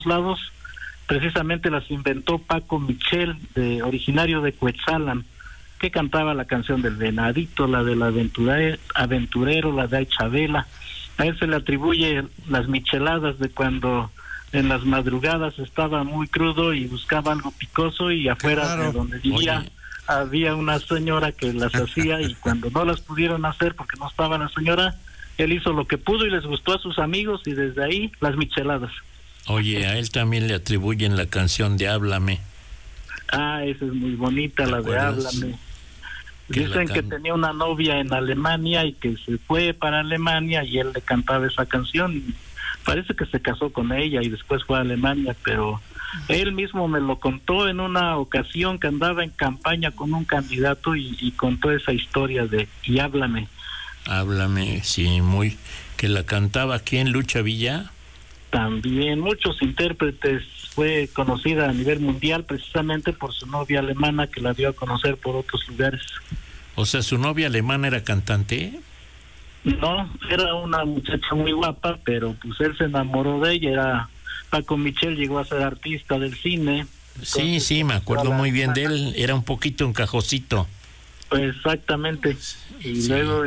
lados, precisamente las inventó Paco Michel, originario de Cuetzalan, que cantaba la canción del Venadito, la del aventurero, la de Ay Chabela. A él se le atribuye las micheladas de cuando en las madrugadas estaba muy crudo y buscaba algo picoso, y afuera de donde vivía había una señora que las hacía, y cuando no las pudieron hacer porque no estaba la señora, él hizo lo que pudo y les gustó a sus amigos, y desde ahí las micheladas. Oye, a él también le atribuyen la canción de Háblame. Ah, esa es muy bonita, la de Háblame. Dicen que tenía una novia en Alemania y que se fue para Alemania y él le cantaba esa canción, y parece que se casó con ella y después fue a Alemania, pero él mismo me lo contó en una ocasión que andaba en campaña con un candidato y contó esa historia de Y Háblame. Háblame, sí, muy... que la cantaba aquí en Lucha Villa. También muchos intérpretes, fue conocida a nivel mundial precisamente por su novia alemana que la dio a conocer por otros lugares. O sea, ¿su novia alemana era cantante? No, era una muchacha muy guapa, pero pues él se enamoró de ella. Paco Michel llegó a ser artista del cine. Entonces, sí, me acuerdo muy bien de él, era un poquito encajosito. Pues exactamente, y luego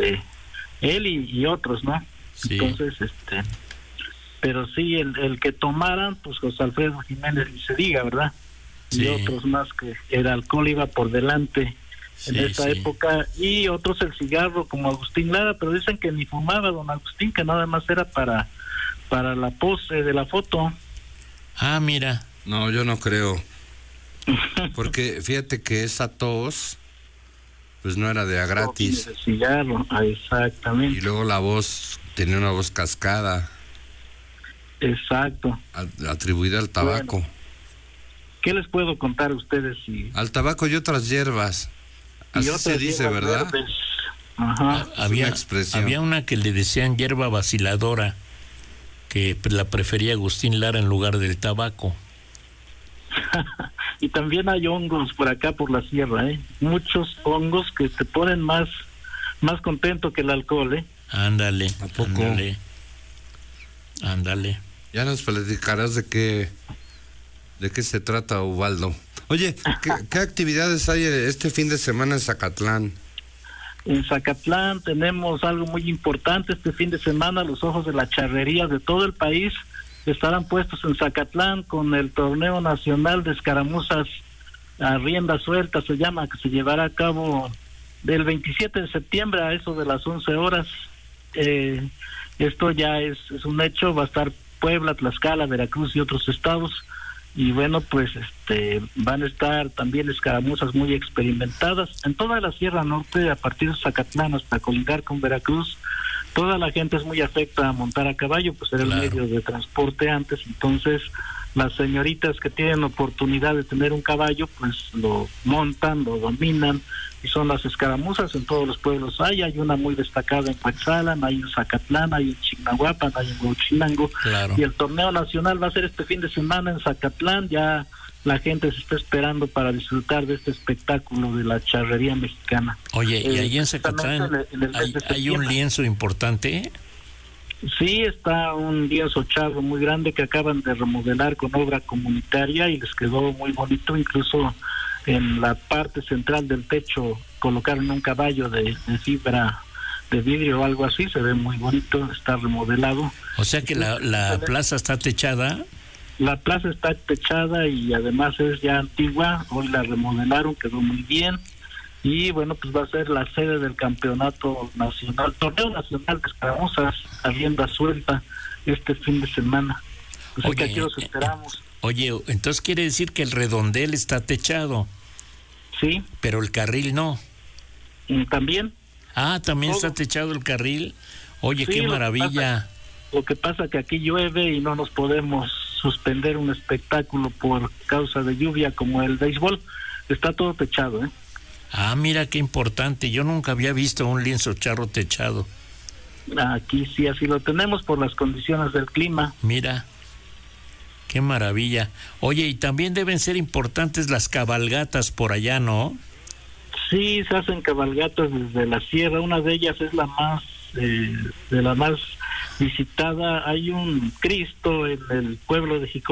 él y otros, ¿no? Sí. Entonces, pero sí, el que tomaran, pues José Alfredo Jiménez ni se diga, ¿verdad? Sí. Y otros más, que el alcohol iba por delante en esa época, y otros el cigarro, como Agustín Lara, pero dicen que ni fumaba don Agustín, que nada más era para la pose de la foto. Ah, mira. No, yo no creo. Porque fíjate que esa tos, pues no era de a gratis. El cigarro, exactamente. Y luego la voz, tenía una voz cascada. Exacto. Atribuida al tabaco. Bueno, ¿qué les puedo contar a ustedes? Al tabaco y otras hierbas. Así se dice, ¿verdad? Ajá. Había una que le decían hierba vaciladora, que la prefería Agustín Lara en lugar del tabaco. Y también hay hongos por acá por la sierra, muchos hongos que te ponen más contento que el alcohol, Ándale. ¿A poco? Ándale. Ya nos platicarás de qué se trata, Ubaldo. Oye, ¿qué actividades hay este fin de semana en Zacatlán? En Zacatlán tenemos algo muy importante este fin de semana. Los ojos de la charrería de todo el país estarán puestos en Zacatlán con el torneo nacional de escaramuzas a rienda suelta, se llama, que se llevará a cabo del 27 de septiembre a eso de las 11 horas. Esto ya es un hecho, va a estar Puebla, Tlaxcala, Veracruz y otros estados. Y bueno, pues van a estar también escaramuzas muy experimentadas en toda la Sierra Norte, a partir de Zacatlán hasta colindar con Veracruz. Toda la gente es muy afecta a montar a caballo, pues era el medio de transporte antes. Entonces las señoritas que tienen oportunidad de tener un caballo, pues lo montan, lo dominan, y son las escaramuzas. En todos los pueblos hay una muy destacada en Cuetzalan, hay en Zacatlán, hay en Chignahuapan, hay en Huachinango. Y el torneo nacional va a ser este fin de semana en Zacatlán. Ya la gente se está esperando para disfrutar de este espectáculo de la charrería mexicana. Oye, ¿y ahí en Zacatlán hay un lienzo importante? Sí, está un lienzo charro muy grande que acaban de remodelar con obra comunitaria y les quedó muy bonito. Incluso en la parte central del techo colocaron un caballo de fibra de vidrio o algo así, se ve muy bonito, está remodelado. O sea que la plaza está techada. La plaza está techada y además es ya antigua, hoy la remodelaron, quedó muy bien. Y bueno, pues va a ser la sede del campeonato nacional, torneo nacional de escaramuzas a rienda suelta este fin de semana. Pues oye, que aquí los esperamos. Oye, entonces quiere decir que el redondel está techado. Sí. Pero el carril no. También. Ah, también está techado el carril. Oye, sí, qué maravilla. Lo que pasa que aquí llueve y no nos podemos suspender un espectáculo por causa de lluvia como el béisbol. Está todo techado, Ah, mira qué importante. Yo nunca había visto un lienzo charro techado. Aquí sí, así lo tenemos por las condiciones del clima. Mira, qué maravilla. Oye, y también deben ser importantes las cabalgatas por allá, ¿no? Sí, se hacen cabalgatas desde la sierra. Una de ellas es la más visitada. Hay un Cristo en el pueblo de